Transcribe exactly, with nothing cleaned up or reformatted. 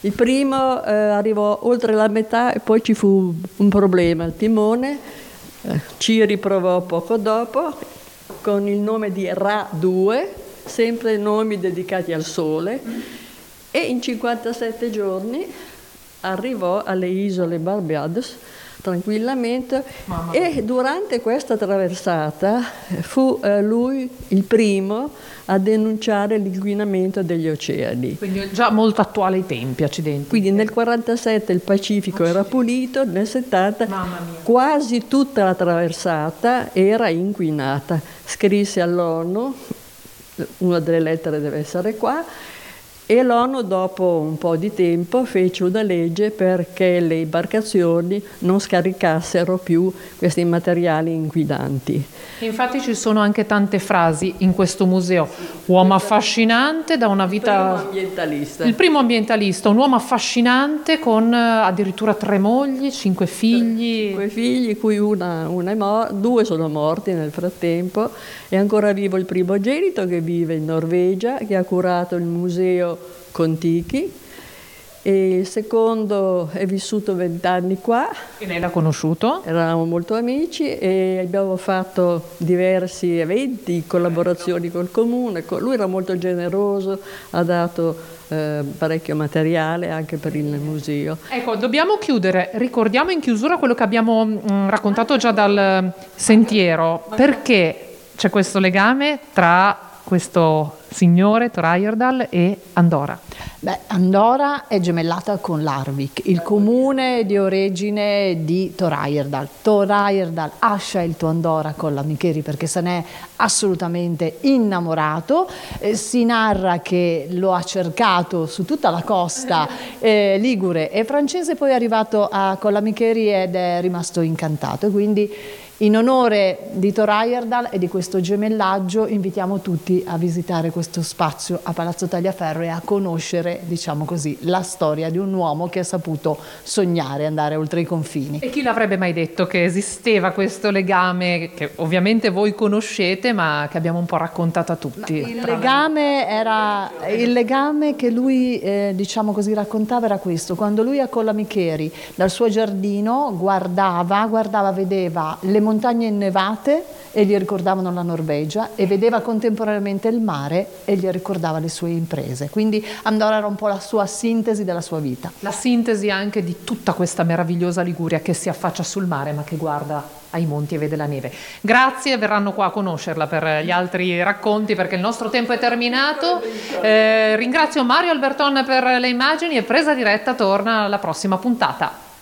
Il primo eh, arrivò oltre la metà e poi ci fu un problema. Il timone eh, ci riprovò poco dopo con il nome di Ra due, sempre nomi dedicati al Sole, e in cinquantasette giorni arrivò alle isole Barbados tranquillamente e durante questa traversata fu eh, lui il primo a denunciare l'inquinamento degli oceani. Quindi già molto attuale ai tempi, accidenti. Quindi nel quarantasette il Pacifico era pulito, nel settanta quasi tutta la traversata era inquinata. Scrisse all'ONU, una delle lettere deve essere qua, e l'ONU dopo un po' di tempo fece una legge perché le imbarcazioni non scaricassero più questi materiali inquinanti. Infatti ci sono anche tante frasi in questo museo. Uomo affascinante da una vita... Il primo ambientalista. Il primo ambientalista, un uomo affascinante con addirittura tre mogli, cinque figli. Cinque figli, cui una, una è mor- due sono morti nel frattempo. È ancora vivo il primogenito che vive in Norvegia, che ha curato il museo Kon-Tiki, e il secondo è vissuto vent'anni qua. E lei l'ha conosciuto? Eravamo molto amici e abbiamo fatto diversi eventi, collaborazioni col comune. Lui era molto generoso, ha dato eh, parecchio materiale anche per il museo. Ecco, dobbiamo chiudere. Ricordiamo in chiusura quello che abbiamo mh, raccontato già dal sentiero. Perché c'è questo legame tra questo signore Thor Heyerdahl e Andorra? Beh, Andorra è gemellata con Larvik, il comune di origine di Thor Heyerdahl. Thor Heyerdahl ha scelto Andorra con la Micheri perché se n'è assolutamente innamorato. Eh, si narra che lo ha cercato su tutta la costa eh, ligure e francese, poi è arrivato a Colamicheri ed è rimasto incantato. Quindi in onore di Thor Heyerdahl e di questo gemellaggio invitiamo tutti a visitare questo spazio a Palazzo Tagliaferro e a conoscere, diciamo così, la storia di un uomo che ha saputo sognare, andare oltre i confini. E chi l'avrebbe mai detto che esisteva questo legame che ovviamente voi conoscete ma che abbiamo un po' raccontato a tutti? Il legame, era, il legame che lui eh, diciamo così raccontava era questo: quando lui a Colamicheri dal suo giardino guardava, guardava, vedeva le montagne innevate e gli ricordavano la Norvegia, e vedeva contemporaneamente il mare e gli ricordava le sue imprese. Quindi Andorra era un po' la sua sintesi della sua vita. La sintesi anche di tutta questa meravigliosa Liguria che si affaccia sul mare ma che guarda ai monti e vede la neve. Grazie, verranno qua a conoscerla per gli altri racconti perché il nostro tempo è terminato. Eh, ringrazio Mario Alberton per le immagini e Presa Diretta torna alla prossima puntata.